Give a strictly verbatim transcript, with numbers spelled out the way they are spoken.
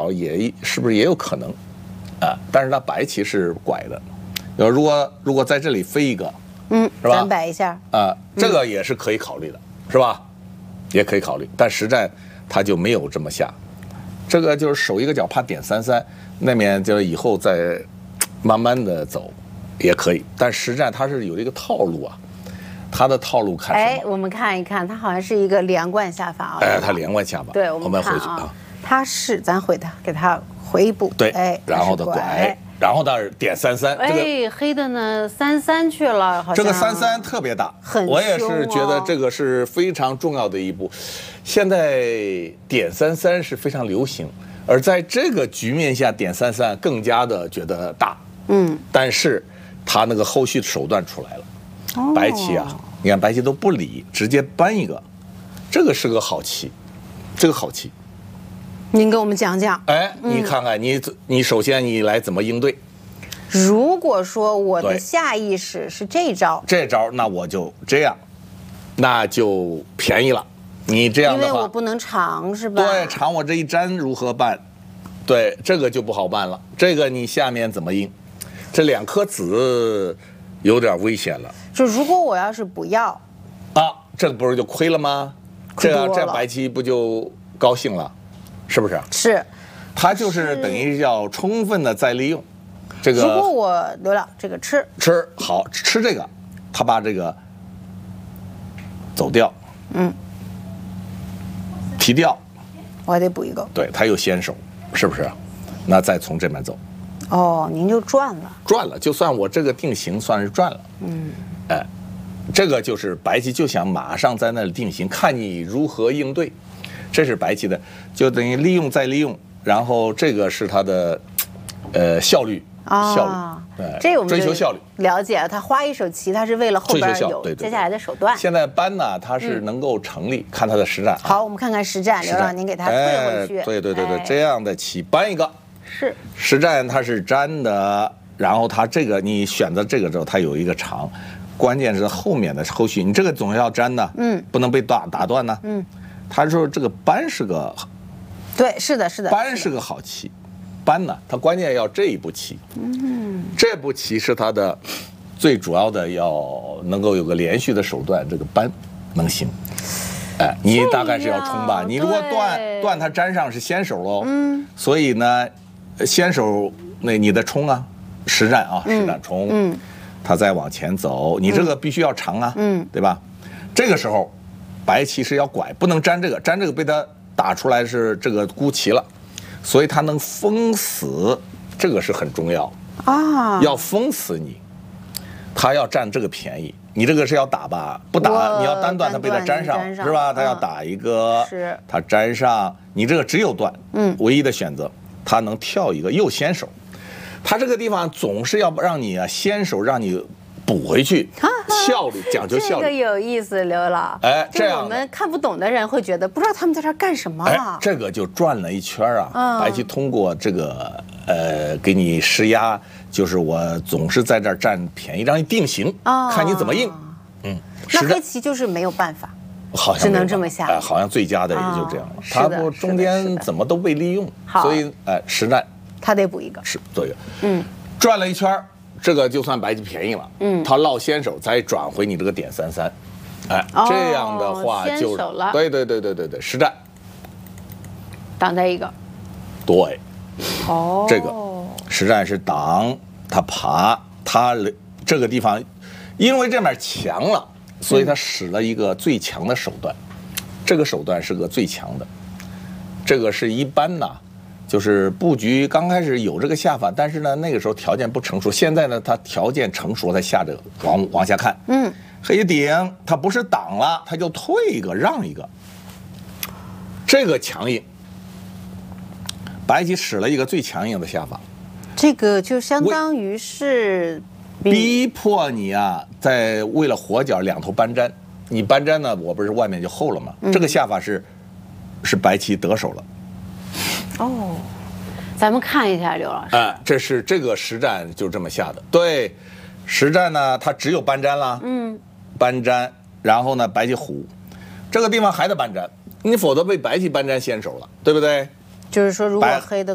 角也是不是也有可能啊？但是它白棋是拐的，如果如果在这里飞一个， 嗯， 是吧？ 咱摆一下啊，这个也是可以考虑的，嗯、是吧？也可以考虑，但实战他就没有这么下，这个就是守一个角，怕点三三，那面就以后再慢慢的走也可以，但实战它是有一个套路啊。他的套路看什么？ 哎，我们看一看，它好像是一个连贯下法啊。 哎，他连贯下法。 对， 我们回去啊。 他是咱回他，给他回一步。 对， 哎， 然后的拐，然后他点三三。 哎，这个、黑的呢三三去了，好像。 这个三三特别大， 很凶、哦。 我也是觉得这个是非常重要的一步。现在点三三是非常流行，而在这个局面下点三三更加的觉得大。嗯。但是他那个后续手段出来了。哦、白棋啊，你看白棋都不理，直接搬一个，这个是个好棋，这个好棋。 您给我们讲讲。 哎，你看看、嗯、你你首先你来怎么应对？ 如果说我的下意识是这招， 这招那我就这样，那就便宜了。你这样的话， 因为我不能长是吧？ 对，长我这一粘如何办？对，这个就不好办了。这个你下面怎么应？这两颗子有点危险了。 就如果我要是不要啊，这不是就亏了吗？这样这白棋不就高兴了，是不是？ 是， 他就是等于要充分的再利用这个。 如果我刘老这个吃吃好吃这个，他把这个走掉，嗯，提掉， 我还得补一个。 对，他有先手，是不是？那再从这边走。 哦，您就赚了。 赚了，就算我这个定型算是赚了。嗯。哎，这个就是白棋就想马上在那里定型，看你如何应对，这是白棋的，就等于利用再利用，然后这个是它的，呃，效率， 啊、 效率，对， 这我们追求效率， 了解了。他花一手棋，他是为了后边有接下来的手段。 现在搬呢，它是能够成立，嗯、看它的实战、啊。 好，我们看看实战，刘老您给他退回去。 哎、对对对对， 哎、 这样的棋搬一个， 是实战它是粘的，然后它这个你选择这个之后，它有一个长。关键是后面的后续，你这个总要粘的，嗯，不能被打打断呢，嗯。他说这个搬是个， 对，是的，是的， 搬是个好棋，搬呢，它关键要这一步棋，嗯，这步棋是它的最主要的，要能够有个连续的手段，这个搬能行，哎，你大概是要冲吧，你如果断断它粘上是先手喽，嗯，所以呢，先手那你的冲啊，实战啊，实战冲，嗯。嗯他再往前走，你这个必须要长啊，嗯，对吧？这个时候，白棋是要拐，不能粘这个，粘这个被他打出来是这个孤棋了，所以他能封死，这个是很重要啊，要封死你，他要占这个便宜，你这个是要打吧？不打，你要单断他被他粘上，粘上是吧？他要打一个， 是， 他粘上，你这个只有断，嗯，唯一的选择，他能跳一个右先手。他这个地方总是要让你啊先手让你补回去，效率讲究效率。 这个有意思，刘老。 哎，这样我们看不懂的人会觉得不知道他们在这干什么啊。 哎，这个就转了一圈啊。嗯、白棋通过这个呃给你施压，就是我总是在这儿占便宜，让你定型，哦、看你怎么应。嗯， 那黑棋就是没有办法。 好像只能这么下， 哎，好像最佳的也就这样了。他不中间怎么都被利用，所以哎，实战。 他得补一个， 是对，嗯，转了一圈，这个就算白棋便宜了，嗯，他落先手再转回你这个点三三，哎，哦、这样的话就对对对对对对，实战， 挡在一个， 对，哦，这个实战是挡他爬，他这个地方，因为这面强了，所以他使了一个最强的手段，嗯、这个手段是个最强的，这个是一般呐。就是布局刚开始有这个下法，但是呢，那个时候条件不成熟。现在呢，它条件成熟，才下这个往往下看。嗯，黑顶它不是挡了，它就退一个让一个，这个强硬。白棋使了一个最强硬的下法， 这个就相当于是逼迫你啊，在为了活角两头搬粘。你搬粘呢，我不是外面就厚了吗？嗯、这个下法是是白棋得手了。 哦，咱们看一下刘老师。 哎、呃，这是这个实战就这么下的。对，实战呢，它只有搬粘了。嗯，搬粘，然后呢，白棋虎，这个地方还得搬粘，你否则被白棋搬粘先手了，对不对？ 就是说，如果黑的